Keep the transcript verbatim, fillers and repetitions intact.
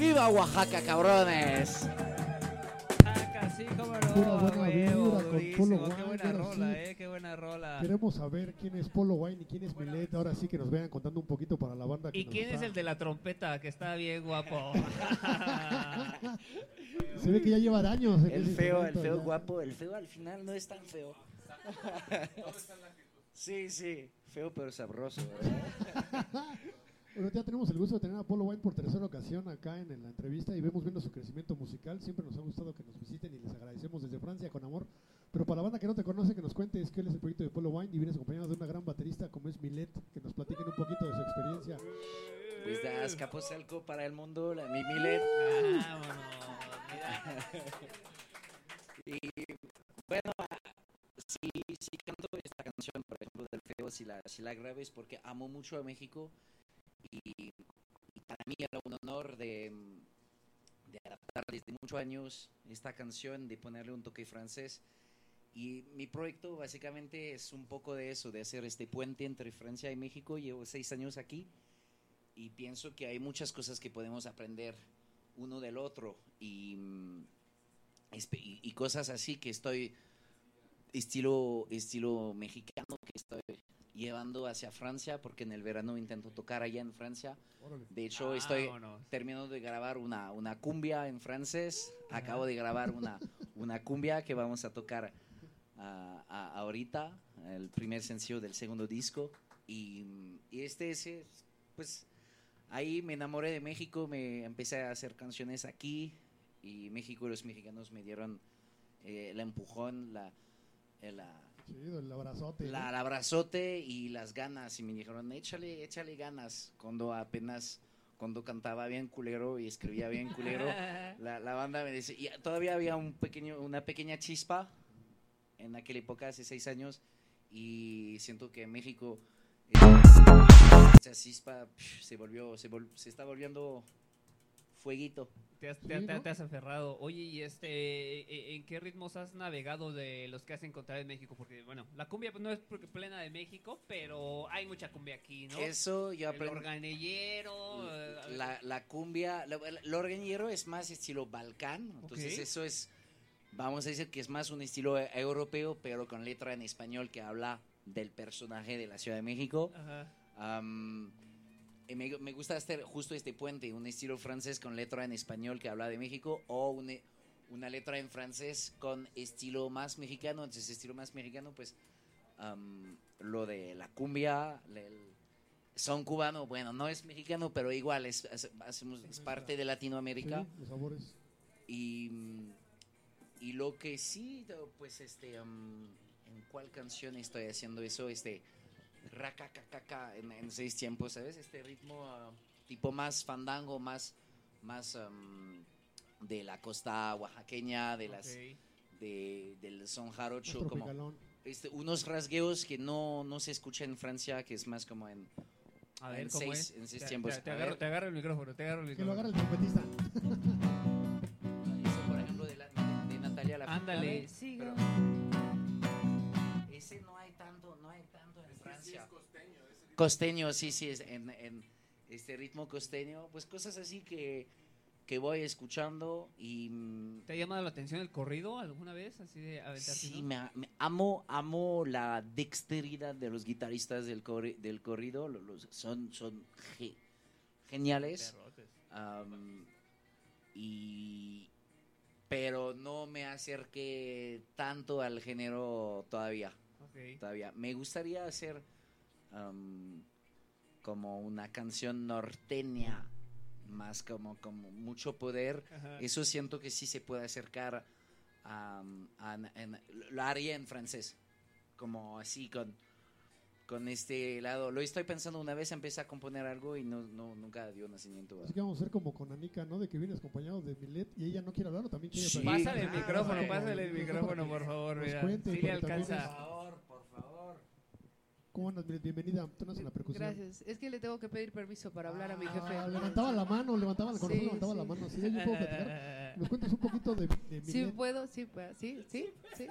¡Viva Oaxaca, cabrones! Oaxaca, sí, cómo no. Pura buena huevo, vibra con durísimo, Polo qué Wine, buena ahora rola, sí. eh, qué buena rola. Queremos saber quién es Polo Wine y quién es Milet. Ahora sí que nos vayan contando un poquito para la banda que ¿Y nos quién está... es el de la trompeta que está bien guapo? Se ve que ya lleva años en El ese feo, el instrumento, feo ya. guapo, el feo al final no es tan feo. Sí, sí, feo pero sabroso, ¿verdad? Bueno, ya tenemos el gusto de tener a Polo Wine por tercera ocasión acá en, en la entrevista y vemos viendo su crecimiento musical. Siempre nos ha gustado que nos visiten y les agradecemos desde Francia con amor. Pero para la banda que no te conoce, que nos cuentes qué es el proyecto de Polo Wine y vienes acompañado de una gran baterista como es Milet, que nos platiquen un poquito de su experiencia. Pues de Azcapotzalco para el mundo, la mi Milet. Vámonos, mira. Y bueno, sí, sí canto esta canción, por ejemplo, del feo, si la, si la grabé es porque amo mucho a México y, y para mí era un honor de, de adaptar desde muchos años esta canción, de ponerle un toque francés. Y mi proyecto básicamente es un poco de eso, de hacer este puente entre Francia y México. Llevo seis años aquí y pienso que hay muchas cosas que podemos aprender uno del otro y, y, y cosas así que estoy estilo, estilo mexicano que estoy llevando hacia Francia porque en el verano intento tocar allá en Francia. Órale. De hecho Ah, estoy vámonos. terminando de grabar una, una cumbia en francés. Ajá. Acabo de grabar una, una cumbia que vamos a tocar a, a, ahorita, el primer sencillo del segundo disco. Y, y este es, pues, ahí me enamoré de México, me empecé a hacer canciones aquí y México y los mexicanos me dieron eh, el empujón, la, la, Chido, el abrazote. la, ¿no? el abrazote y las ganas. Y me dijeron, échale, échale ganas. Cuando apenas, cuando cantaba bien culero y escribía bien culero, la, la banda me decía, y todavía había un pequeño, una pequeña chispa en aquella época, hace seis años, y siento que México, esa chispa psh, se volvió, se, vol, se está volviendo fueguito. Te has, Sí, te, te- ¿no? te has aferrado. Oye, ¿y este, en qué ritmos has navegado de los que has encontrado en México? Porque, bueno, la cumbia pues, no es porque plena de México, pero hay mucha cumbia aquí, ¿no? Eso yo El aprendí. organellero. eh, a ver, La, la cumbia, lo- el orgueñero es más estilo Balcán, entonces Ok. eso es, vamos a decir que es más un estilo e- europeo, pero con letra en español que habla del personaje de la Ciudad de México. Ajá. Am, y me, me gusta hacer justo este puente, un estilo francés con letra en español que habla de México o une- una letra en francés con estilo más mexicano. Entonces estilo más mexicano, pues am, lo de la cumbia, le- el son cubano, bueno, no es mexicano, pero igual es, es- hacemos, es parte de Latinoamérica. Sí, los sabores. Y, y lo que sí, pues este, um, ¿en cuál canción estoy haciendo eso? Este, racacacaca en, en seis tiempos, ¿sabes? Este ritmo uh, tipo más fandango, más, más um, de la costa oaxaqueña, de las, Ok. de, del son Más jarocho, como tropicalón. este, unos rasgueos que no, no se escucha en Francia, que es más como en, A ver, en ¿cómo seis, es? en seis Te- tiempos. Te, te A agarro, ver. te agarro el micrófono, te agarro el Que lo micrófono. agarra el trompetista. Eso, por ejemplo, de, la, de Natalia Lafourcade. Ándale, siga. Pero ese no hay tanto, no hay tanto en Francia. Costeño, sí, sí, es en, en este ritmo costeño, pues cosas así que, que voy escuchando y mm, ¿Te ha llamado la atención el corrido alguna vez? Así de aventarte, sí, ¿no? me, me amo, amo la dexteridad de los guitarristas del, corri, del corrido, los, los- son, son ge- geniales. Perrotes. Am, y pero no me acerqué tanto al género todavía. Ok. Todavía. Me gustaría hacer um, como una canción norteña, más como, como mucho poder. Ajá. Eso siento que sí se puede acercar a, a- en- lo haría en francés, como así con, con este lado. Lo estoy pensando una vez, empecé a componer algo y no, no nunca dio nacimiento. Así que vamos a hacer como con Anika, ¿no? De que vienes acompañado de Milet y ella no quiere hablar o también quiere Sí. platicar. Pásale el claro, micrófono, güey. pásale el Entonces, micrófono, para por que favor, nos mira. cuente, Sí le porque también alcanza. es- favor, por favor. ¿Cómo andas, Milet? Bienvenida. Tú naces en la percusión. Gracias. Es que le tengo que pedir permiso para hablar a mi jefe. Ah, levantaba la mano, levantaba, con razón Sí, levantaba sí. la mano. Sí, yo puedo platicar. Nos cuentas un poquito de, de Sí Milet. puedo, sí, puedo, sí, sí, sí.